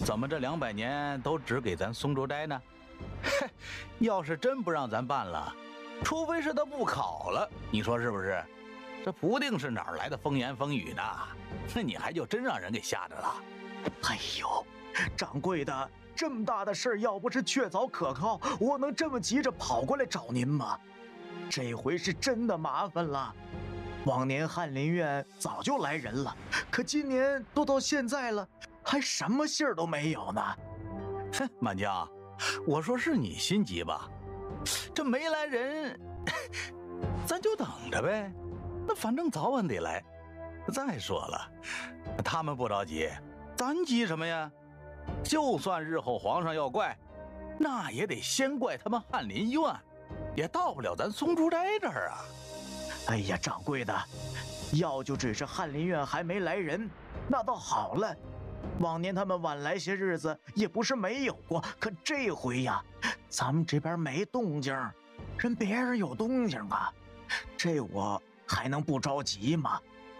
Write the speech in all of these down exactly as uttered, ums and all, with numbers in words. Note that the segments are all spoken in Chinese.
怎么这两百年都只给咱松竹斋呢？嘿，要是真不让咱办了，除非是他不考了，你说是不是？这不定是哪儿来的风言风语呢？那你还就真让人给吓着了。 哎呦，掌柜的，这么大的事儿，要不是确凿可靠，我能这么急着跑过来找您吗？这回是真的麻烦了。往年翰林院早就来人了，可今年都到现在了，还什么信儿都没有呢。 哼，满江，我说是你心急吧？这没来人，咱就等着呗。那反正早晚得来。再说了，他们不着急，咱急什么呀？就算日后皇上要怪，那也得先怪他们翰林院，也到不了咱松竹斋这儿啊。 哎呀，掌柜的，要就只是翰林院还没来人，那倒好了。往年他们晚来些日子也不是没有过，可这回呀，咱们这边没动静，人别人有动静啊，这我还能不着急吗？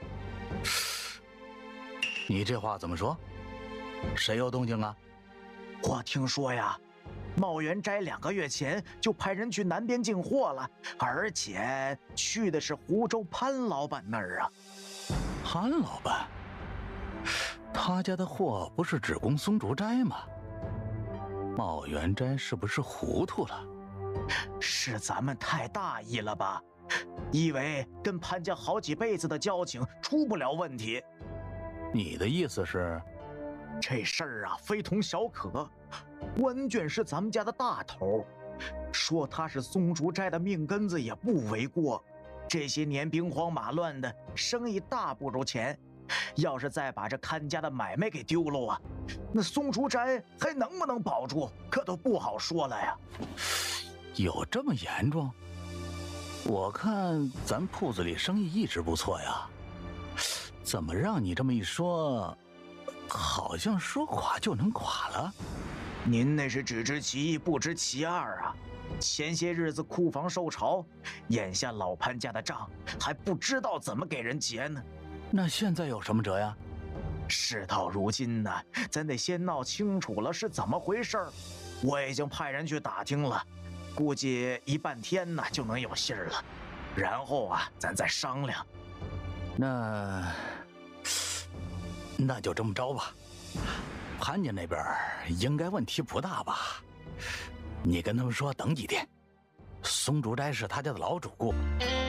你这话怎么说？谁有动静啊？ 我听说呀，茂元斋两个月前就派人去南边进货了，而且去的是湖州潘老板那儿啊。 潘老板？他家的货不是只供松竹斋吗？茂元斋是不是糊涂了？ 是咱们太大意了吧？以为跟潘家好几辈子的交情出不了问题。 你的意思是， 这事儿啊非同小可。温卷是咱们家的大头，说他是松竹斋的命根子也不为过。这些年兵荒马乱的，生意大不如前。要是再把这看家的买卖给丢了啊，那松竹斋还能不能保住，可都不好说了呀。 有这么严重？我看咱铺子里生意一直不错呀，怎么让你这么一说，好像说垮就能垮了？ 您那是只知其一不知其二啊。前些日子库房受潮，眼下老潘家的账还不知道怎么给人结呢。 那现在有什么辙呀？ 事到如今呢，咱得先闹清楚了是怎么回事儿。我已经派人去打听了，估计一半天呢就能有信儿了。然后啊，咱再商量。 那那就这么着吧。潘家那边应该问题不大吧？你跟他们说等几天，松竹斋是他家的老主顾。